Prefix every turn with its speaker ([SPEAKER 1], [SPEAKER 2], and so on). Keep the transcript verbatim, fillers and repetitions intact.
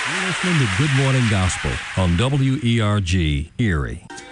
[SPEAKER 1] You're listening to Good Morning Gospel on W E R G, Erie.